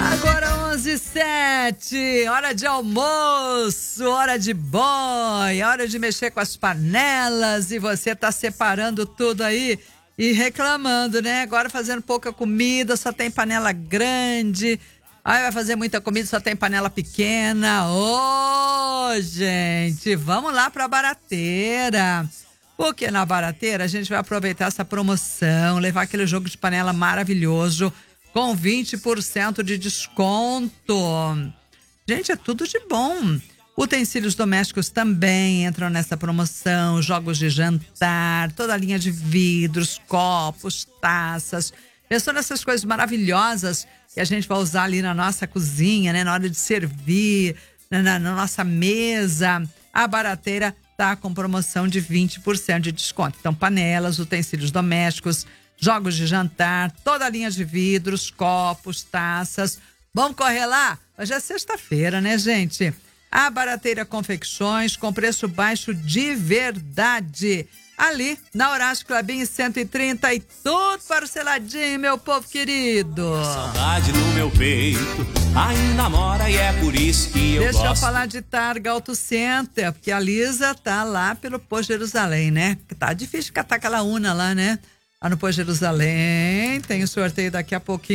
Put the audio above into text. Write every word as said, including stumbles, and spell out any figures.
Agora onze e sete, hora de almoço, hora de boi, hora de mexer com as panelas e você tá separando tudo aí e reclamando, né? Agora fazendo pouca comida, só tem panela grande, aí vai fazer muita comida, só tem panela pequena. Ô, gente, vamos lá pra Barateira. Porque na Barateira a gente vai aproveitar essa promoção, levar aquele jogo de panela maravilhoso com vinte por cento de desconto. Gente, é tudo de bom. Utensílios domésticos também entram nessa promoção, jogos de jantar, toda a linha de vidros, copos, taças. Pensando nessas coisas maravilhosas que a gente vai usar ali na nossa cozinha, né? Na hora de servir, na, na, na nossa mesa. A Barateira tá com promoção de vinte por cento de desconto. Então, panelas, utensílios domésticos, jogos de jantar, toda a linha de vidros, copos, taças. Vamos correr lá? Hoje é sexta-feira, né, gente? A Barateira Confecções com preço baixo de verdade. Ali, na Horácio Klabin cento e trinta e tudo parceladinho, meu povo querido. Saudade no meu peito ainda mora e é por isso que eu Deixa gosto. eu falar de Targa Auto Center, porque a Lisa tá lá pelo Posto Jerusalém, né? Tá difícil catar aquela una lá, né? Lá no Posto Jerusalém, tem o sorteio daqui a pouquinho.